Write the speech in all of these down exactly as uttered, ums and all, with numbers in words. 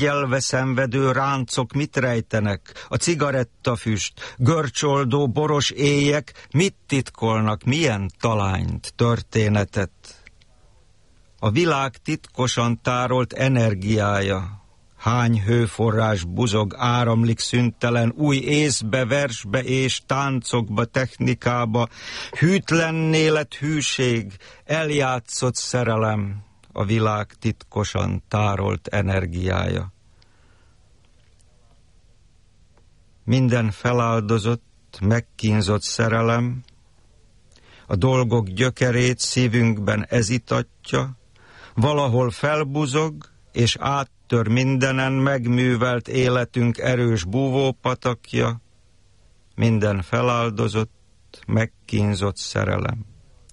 Jelve szenvedő ráncok mit rejtenek, a cigarettafüst, görcsoldó boros éjek mit titkolnak, milyen talányt, történetet. A világ titkosan tárolt energiája, hány hőforrás buzog, áramlik szüntelen, új észbe, versbe és táncokba, technikába, hűtlenné lett hűség, eljátszott szerelem, a világ titkosan tárolt energiája. Minden feláldozott, megkínzott szerelem, a dolgok gyökerét szívünkben ez itatja, valahol felbuzog, és áttör mindenen megművelt életünk erős búvópatakja, minden feláldozott, megkínzott szerelem.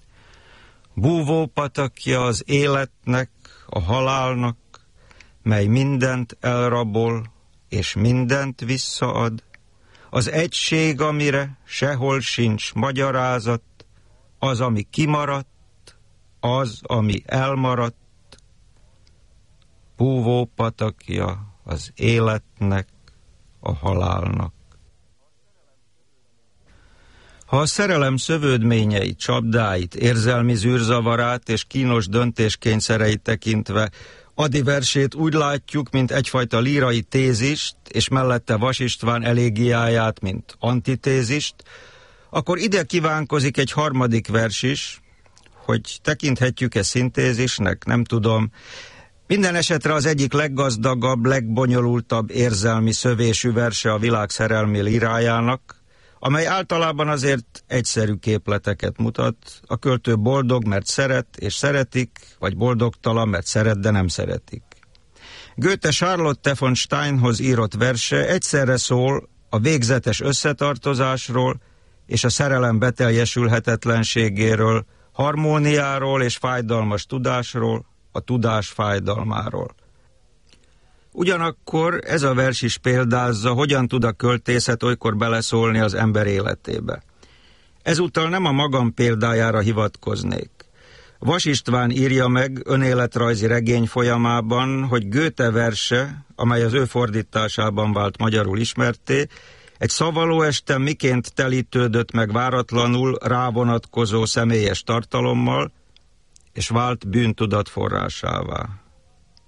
Búvópatakja az életnek, a halálnak, mely mindent elrabol, és mindent visszaad, az egység, amire sehol sincs magyarázat, az, ami kimaradt, az, ami elmaradt, búvópatakja az életnek, a halálnak. Ha a szerelem szövődményeit, csapdáit, érzelmi zűrzavarát és kínos döntéskényszereit tekintve Ady versét úgy látjuk, mint egyfajta lírai tézist, és mellette Vas István elégiáját, mint antitézist, akkor ide kívánkozik egy harmadik vers is, hogy tekinthetjük-e szintézisnek, nem tudom. Minden esetre az egyik leggazdagabb, legbonyolultabb érzelmi szövésű verse a világ szerelmi lírájának, amely általában azért egyszerű képleteket mutat. A költő boldog, mert szeret és szeretik, vagy boldogtalan, mert szeret, de nem szeretik. Goethe Charlotte von Steinhoz írott verse egyszerre szól a végzetes összetartozásról és a szerelem beteljesülhetetlenségéről, harmóniáról és fájdalmas tudásról, a tudás fájdalmáról. Ugyanakkor ez a vers is példázza, hogyan tud a költészet olykor beleszólni az ember életébe. Ezúttal nem a magam példájára hivatkoznék. Vas István írja meg önéletrajzi regény folyamában, hogy Goethe verse, amely az ő fordításában vált magyarul ismertté, egy szavaló este miként telítődött meg váratlanul rávonatkozó személyes tartalommal, és vált bűntudat forrásává.